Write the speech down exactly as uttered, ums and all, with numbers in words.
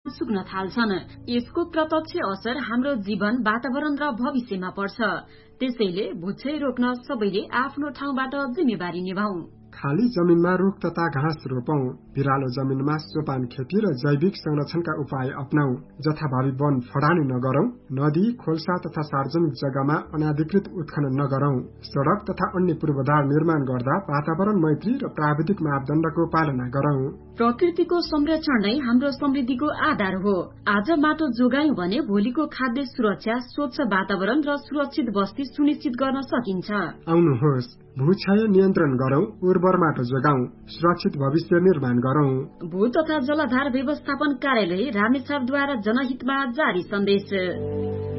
सुक्न थाल्छन्। यसको प्रत्यक्ष असर हाम्रो जीवन, वातावरण र भविष्यमा पर्छ। त्यसैले भुक्षय रोक्न सबैले आफ्नो ठाउँबाट जिम्मेवारी निभाऊ। खाली जमिनमा रुख तथा घाँस रोपौं, भिरालो जमिनमा सोपान खेती र जैविक संरक्षणका उपाय अपनाऊ। जथाभावी वन फडानी नगरौं, नदी, खोल्सा तथा सार्वजनिक जग्गामा अनाधिकृत उत्खनन नगरौं। सड़क तथा अन्य पूर्वाधार निर्माण गर्दा वातावरण मैत्री र प्राविधिक मापदण्डको पालना गरौं। प्रकृतिको संरक्षण नै हाम्रो समृद्धिको आधार हो। आज माटो जोगायौं भने भोलिको खाद्य सुरक्षा, स्वच्छ वातावरण र सुरक्षित बस्ती सुनिश्चित गर्न सकिन्छ। आउनुहोस्, भूक्षय नियन्त्रण गरौं, उर्वर माटो जोगाउँ, सुरक्षित भविष्य निर्माण गरौं। भू तथा जलाधार व्यवस्थापन कार्यालय रामेछापद्वारा जनहितमा जारी सन्देश।